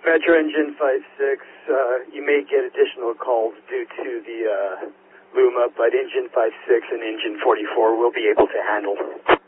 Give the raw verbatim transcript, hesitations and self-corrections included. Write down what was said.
Metro Engine five six, uh, you may get additional calls due to the uh, Luma, but Engine five six and Engine forty-four will be able to handle.